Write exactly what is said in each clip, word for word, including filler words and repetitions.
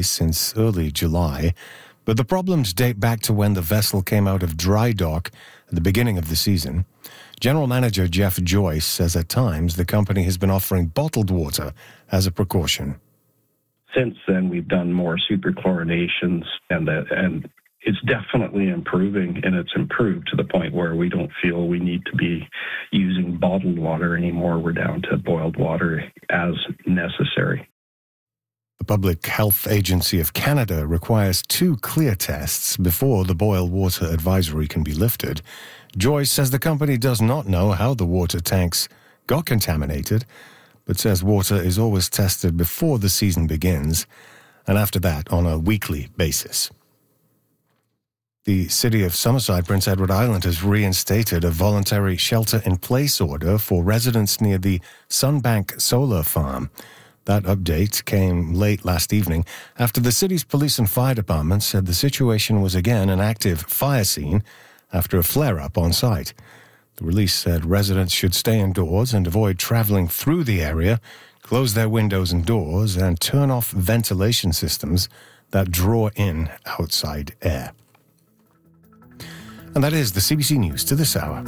place since early July, but the problems date back to when the vessel came out of dry dock at the beginning of the season. General Manager Jeff Joyce says at times the company has been offering bottled water as a precaution. Since then, we've done more superchlorinations, and that, and it's definitely improving, and it's improved to the point where we don't feel we need to be using bottled water anymore. We're down to boiled water as necessary. The Public Health Agency of Canada requires two clear tests before the boil water advisory can be lifted. Joyce says the company does not know how the water tanks got contaminated, but says water is always tested before the season begins, and after that on a weekly basis. The city of Summerside, Prince Edward Island, has reinstated a voluntary shelter-in-place order for residents near the Sunbank Solar Farm. That update came late last evening after the city's police and fire department said the situation was again an active fire scene after a flare-up on site. The release said residents should stay indoors and avoid traveling through the area, close their windows and doors, and turn off ventilation systems that draw in outside air. And that is the C B C News to this hour.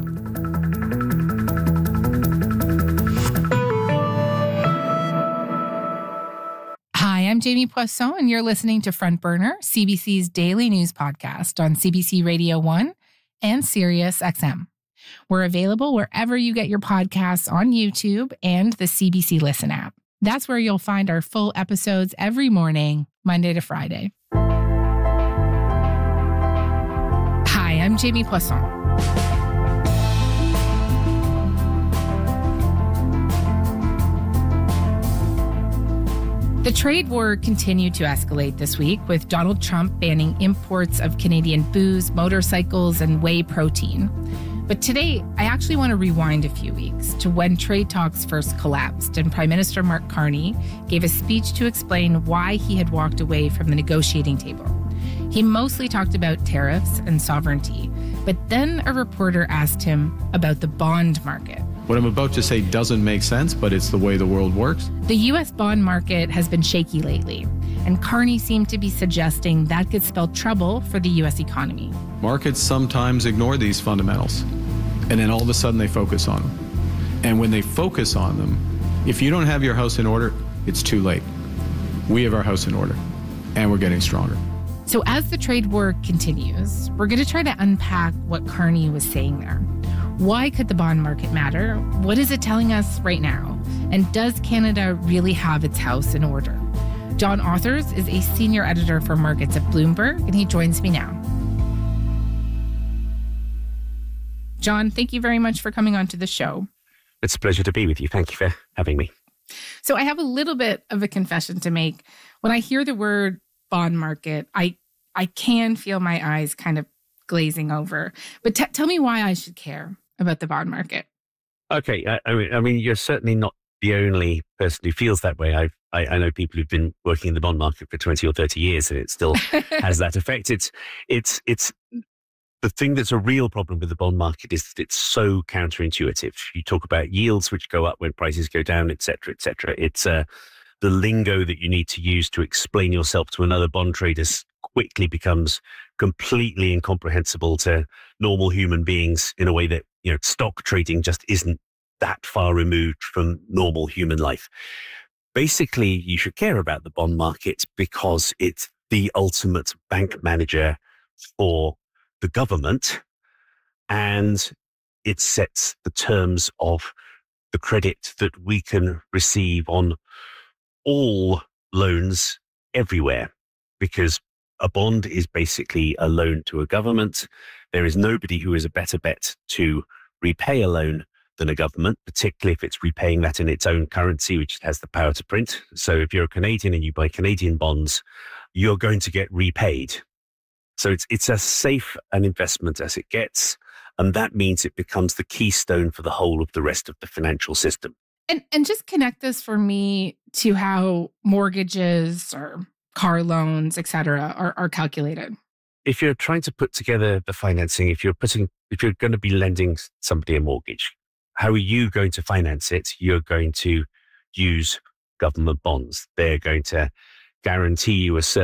Hi, I'm Jamie Poisson, and you're listening to Front Burner, C B C's daily news podcast on C B C Radio one and Sirius X M. We're available wherever you get your podcasts on YouTube and the C B C Listen app. That's where you'll find our full episodes every morning, Monday to Friday. Hi, I'm Jamie Poisson. The trade war continued to escalate this week, with Donald Trump banning imports of Canadian booze, motorcycles, and whey protein. But today, I actually want to rewind a few weeks to when trade talks first collapsed and Prime Minister Mark Carney gave a speech to explain why he had walked away from the negotiating table. He mostly talked about tariffs and sovereignty, but then a reporter asked him about the bond market. What I'm about to say doesn't make sense, but it's the way the world works. The U S bond market has been shaky lately, and Carney seemed to be suggesting that could spell trouble for the U S economy. Markets sometimes ignore these fundamentals, and then all of a sudden they focus on them. And when they focus on them, if you don't have your house in order, it's too late. We have our house in order, and we're getting stronger. So as the trade war continues, we're going to try to unpack what Carney was saying there. Why could the bond market matter? What is it telling us right now? And does Canada really have its house in order? John Authers is a senior editor for markets at Bloomberg, and he joins me now. John, thank you very much for coming on to the show. It's a pleasure to be with you. Thank you for having me. So I have a little bit of a confession to make. When I hear the word bond market, I I can feel my eyes kind of glazing over. But t- tell me why I should care about the bond market. Okay, I, I mean, I mean, you're certainly not the only person who feels that way. I've, I I know people who've been working in the bond market for twenty or thirty years, and it still has that effect. It's it's it's the thing that's a real problem with the bond market is that it's so counterintuitive. You talk about yields which go up when prices go down, et cetera, et cetera. It's uh, the lingo that you need to use to explain yourself to another bond trader quickly becomes completely incomprehensible to normal human beings in a way that, you know, stock trading just isn't that far removed from normal human life. Basically, you should care about the bond market because it's the ultimate bank manager for the government, and it sets the terms of the credit that we can receive on all loans everywhere, because a bond is basically a loan to a government. There is nobody who is a better bet to repay a loan than a government, particularly if it's repaying that in its own currency, which it has the power to print. So if you're a Canadian and you buy Canadian bonds, you're going to get repaid. So it's it's as safe an investment as it gets, and that means it becomes the keystone for the whole of the rest of the financial system. And and just connect this for me to how mortgages or car loans, et cetera, are, are calculated. If you're trying to put together the financing, if you're putting, if you're going to be lending somebody a mortgage, how are you going to finance it? You're going to use government bonds. They're going to guarantee you a certain